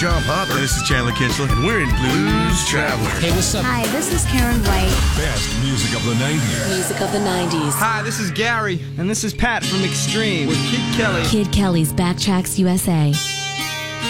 John Popper. This is Chandler Kinchler, and we're in Blues Traveler. Hey, what's up? Hi, this is Karen White. Best music of the 90s. Music of the 90s. Hi, this is Gary. And this is Pat from Extreme with Kid Kelly. Kid Kelly's Backtracks USA.